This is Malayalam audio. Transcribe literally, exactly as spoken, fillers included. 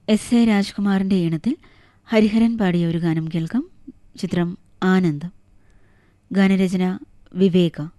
എസ് എ രാജ്കുമാറിൻ്റെ ഈണത്തിൽ ഹരിഹരൻ പാടിയ ഒരു ഗാനം കേൾക്കാം. ചിത്രം ആനന്ദം. ഗാനരചന വിവേക.